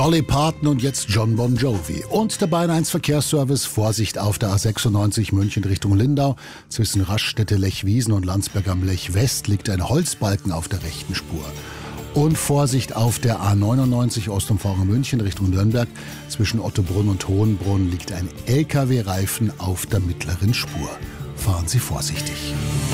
Dolly Parton und jetzt John Bon Jovi. Und der Bayern 1 Verkehrsservice, Vorsicht auf der A96 München Richtung Lindau. Zwischen Raststätte Lechwiesen und Landsberg am Lech West liegt ein Holzbalken auf der rechten Spur. Und Vorsicht auf der A99 Ostumfahrung München Richtung Nürnberg. Zwischen Ottobrunn und Hohenbrunn liegt ein LKW-Reifen auf der mittleren Spur. Fahren Sie vorsichtig.